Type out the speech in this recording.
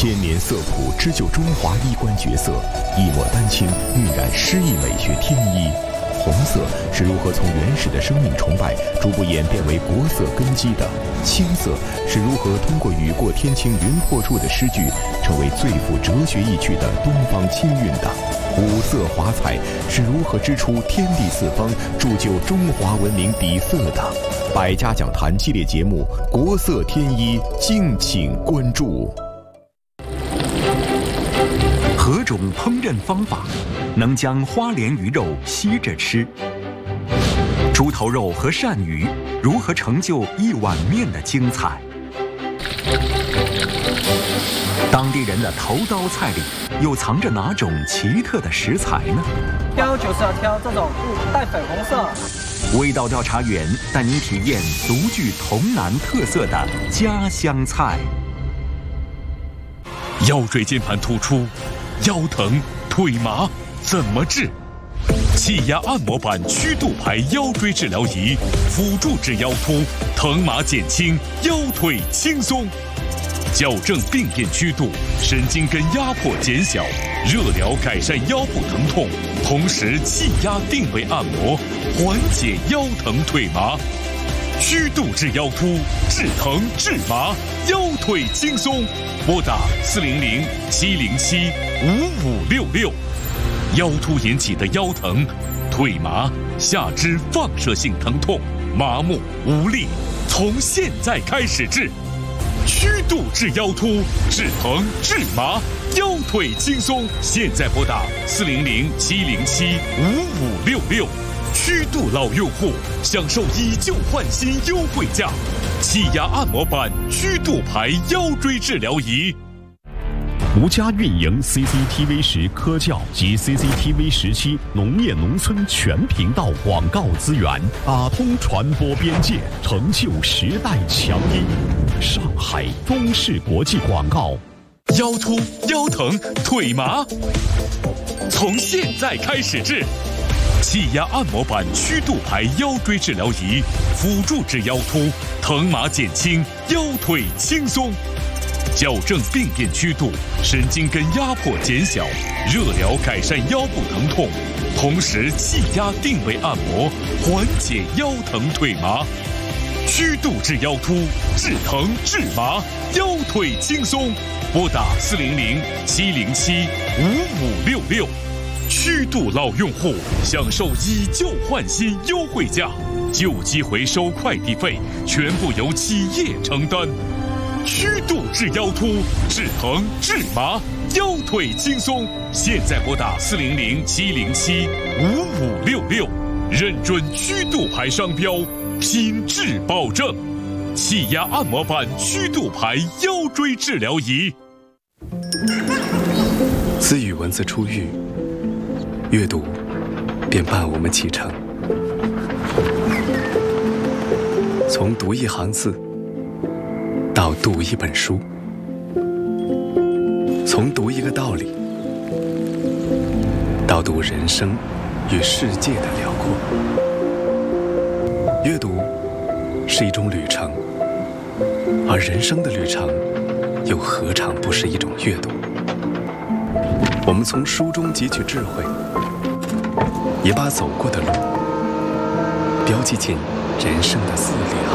千年色谱织就中华衣冠绝色，一抹丹青晕染诗意美学天衣。红色是如何从原始的生命崇拜逐步演变为国色根基的？青色是如何通过雨过天晴云破处的诗句，成为最富哲学意趣的东方清韵的？五色华彩是如何织出天地四方，铸就中华文明底色的？百家讲坛系列节目《国色天衣》，敬请关注。 何种烹饪方法能将花鲢鱼肉吸着吃？猪头肉和鳝鱼如何成就一碗面的精彩？当地人的头刀菜里又藏着哪种奇特的食材呢？ 挑就是要挑这种带粉红色。 味道调查员带您体验独具潼南特色的家乡菜。 腰椎间盘突出、腰疼、腿麻怎么治？气压按摩板曲度牌腰椎治疗仪，辅助治腰突，疼麻减轻，腰腿轻松。矫正病变曲度，神经根压迫减小，热疗改善腰部疼痛，同时气压定位按摩，缓解腰疼腿麻。曲度治腰突，治疼治麻，腰腿轻松。拨打400-707-5566。腰突引起的腰疼、腿麻、下肢放射性疼痛、麻木无力，从现在开始治。曲度治腰突，治疼治麻，腰腿轻松。现在拨打400-707-5566。曲度老用户享受以旧换新优惠价，气压按摩板曲度牌腰椎治疗仪。 独家运营 CCTV10科教及 CCTV17农业农村全频道广告资源，打通传播边界，成就时代强音。上海中视国际广告。 腰突、腰疼、腿麻，从现在开始治。气压按摩板曲度牌腰椎治疗仪，辅助治腰突，疼麻减轻，腰腿轻松。矫正病变曲度，神经根压迫减小，热疗改善腰部疼痛，同时气压定位按摩，缓解腰疼腿麻。曲度治腰突，治疼治麻，腰腿轻松。拨打400-707-5566。曲度老用户享受以旧换新优惠价，旧机回收快递费全部由企业承担。曲度治腰突，治疼治麻，腰腿轻松。现在拨打400-707-5566，认准曲度牌商标，品质保证。气压按摩板曲度牌腰椎治疗仪。 自与文字初遇，阅读便伴我们启程。从读一行字到读一本书，从读一个道理到读人生与世界的辽阔。阅读是一种旅程，而人生的旅程又何尝不是一种阅读？我们从书中汲取智慧，也把走过的路标记进人生的字里行